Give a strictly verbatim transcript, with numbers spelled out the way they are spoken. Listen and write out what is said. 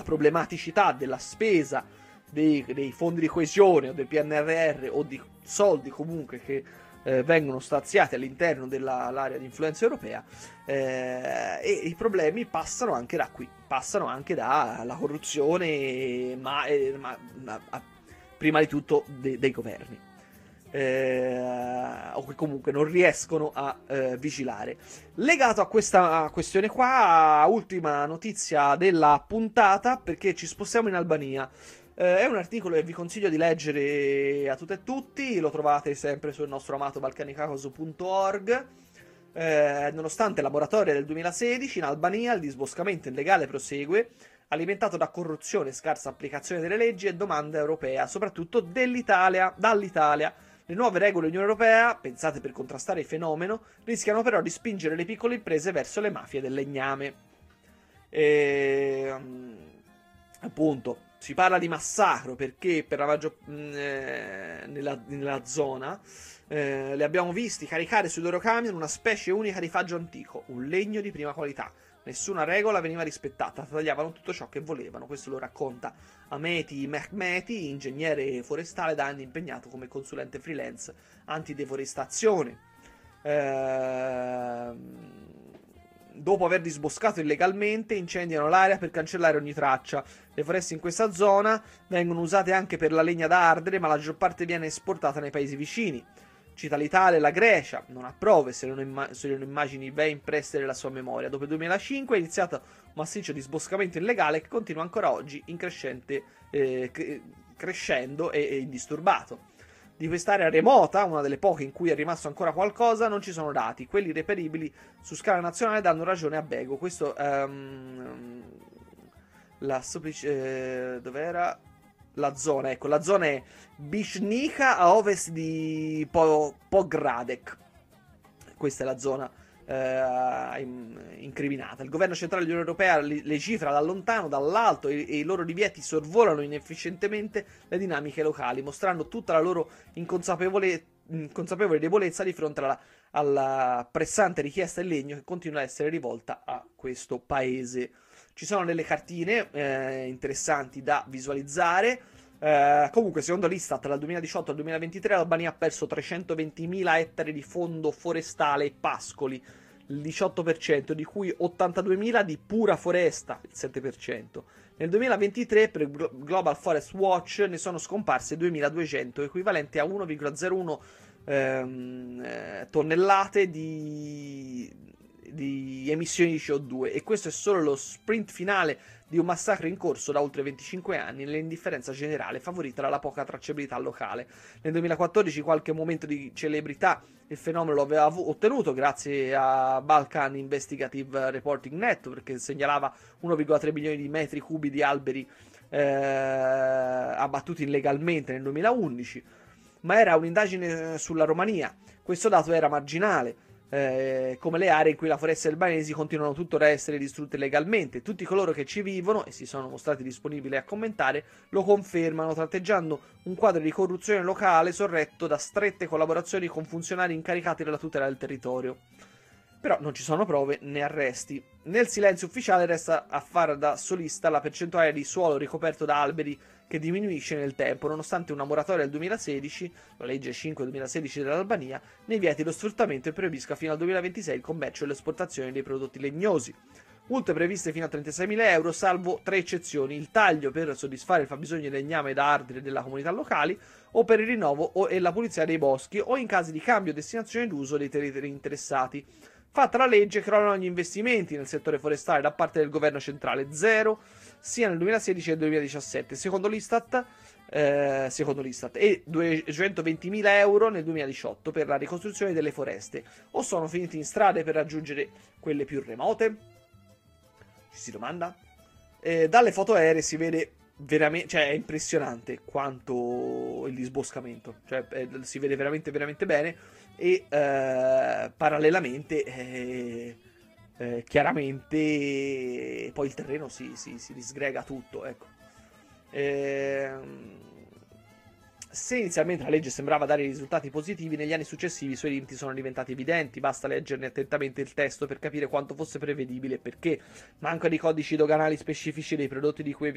problematicità della spesa dei, dei fondi di coesione o del P N R R o di soldi comunque che eh, vengono straziati all'interno dell'area di influenza europea, eh, e i problemi passano anche da qui, passano anche dalla corruzione, ma, eh, ma, ma a, prima di tutto de, dei governi. Eh, o che comunque non riescono a eh, vigilare. Legato a questa questione qua, ultima notizia della puntata, perché ci spostiamo in Albania. Eh, è un articolo che vi consiglio di leggere a tutte e tutti, lo trovate sempre sul nostro amato balcanicacoso punto org. Eh, nonostante la moratoria del duemilasedici, in Albania il disboscamento illegale prosegue, alimentato da corruzione, scarsa applicazione delle leggi e domanda europea, soprattutto dell'Italia, dall'Italia. Le nuove regole dell'Unione Europea, pensate per contrastare il fenomeno, rischiano però di spingere le piccole imprese verso le mafie del legname. E, appunto, si parla di massacro perché per la maggior, eh, nella, nella zona eh, li abbiamo visti caricare sui loro camion una specie unica di faggio antico, un legno di prima qualità. Nessuna regola veniva rispettata, tagliavano tutto ciò che volevano. Questo lo racconta Ameti Mehmeti, ingegnere forestale da anni impegnato come consulente freelance antideforestazione. Ehm... Dopo aver disboscato illegalmente, incendiano l'area per cancellare ogni traccia. Le foreste in questa zona vengono usate anche per la legna da ardere, ma la maggior parte viene esportata nei paesi vicini. Cita l'Italia e la Grecia, non ha prove se non, imma- se non immagini ben impresse nella sua memoria. Dopo il duemilacinque è iniziato un massiccio disboscamento illegale che continua ancora oggi in crescente, eh, cre- crescendo e, e indisturbato. Di quest'area remota, una delle poche in cui è rimasto ancora qualcosa, non ci sono dati. Quelli reperibili su scala nazionale danno ragione a Bego. Questo um, la eh, dov'era? La zona, ecco, la zona è Bishnica a ovest di po- Pogradec. Questa è la zona eh, incriminata. Il governo centrale dell'Unione Europea legifera da lontano, dall'alto, e, e i loro divieti sorvolano inefficientemente le dinamiche locali, mostrando tutta la loro inconsapevole, inconsapevole debolezza di fronte alla, alla pressante richiesta in legno che continua a essere rivolta a questo paese. Ci sono delle cartine eh, interessanti da visualizzare. Eh, comunque, secondo l'Istat, dal duemiladiciotto al duemilaventitré l'Albania ha perso trecentoventimila ettari di fondo forestale e pascoli, il diciotto per cento, di cui ottantaduemila di pura foresta, il sette per cento. Nel duemilaventitré, per Global Forest Watch, ne sono scomparse duemiladuecento, equivalente a uno virgola zero uno ehm, eh, tonnellate di... di emissioni di C O due, e questo è solo lo sprint finale di un massacro in corso da oltre venticinque anni nell'indifferenza generale favorita dalla poca tracciabilità locale. Nel duemilaquattordici qualche momento di celebrità il fenomeno lo aveva ottenuto grazie a Balkan Investigative Reporting Network, che segnalava uno virgola tre milioni di metri cubi di alberi eh, abbattuti illegalmente nel duemilaundici, ma era un'indagine sulla Romania. Questo dato era marginale, Eh, come le aree in cui la foresta albanesi continuano tuttora a essere distrutte legalmente. Tutti coloro che ci vivono e si sono mostrati disponibili a commentare lo confermano, tratteggiando un quadro di corruzione locale sorretto da strette collaborazioni con funzionari incaricati della tutela del territorio. Però non ci sono prove né arresti. Nel silenzio ufficiale resta a far da solista la percentuale di suolo ricoperto da alberi che diminuisce nel tempo, nonostante una moratoria del duemilasedici, la legge cinque duemilasedici dell'Albania, ne vieti lo sfruttamento e proibisca fino al duemilaventisei il commercio e l'esportazione dei prodotti legnosi. Multe previste fino a trentaseimila euro, salvo tre eccezioni: il taglio per soddisfare il fabbisogno di legname da ardere della comunità locali, o per il rinnovo o e la pulizia dei boschi, o in casi di cambio destinazione d'uso dei territori interessati. Fatta la legge, crollano gli investimenti nel settore forestale da parte del governo centrale, zero, sia nel duemilasedici che nel duemiladiciassette, secondo l'Istat, eh, secondo l'Istat, e duecentoventimila euro nel duemiladiciotto per la ricostruzione delle foreste. O sono finiti in strade per raggiungere quelle più remote? Ci si domanda. Eh, dalle foto aeree si vede veramente, cioè è impressionante quanto il disboscamento, cioè eh, si vede veramente veramente bene, e eh, parallelamente eh, eh, chiaramente poi il terreno si, si, si disgrega tutto, ecco. Eh, se inizialmente la legge sembrava dare risultati positivi, negli anni successivi i suoi limiti sono diventati evidenti. Basta leggerne attentamente il testo per capire quanto fosse prevedibile e perché. Manca di codici doganali specifici dei prodotti di cui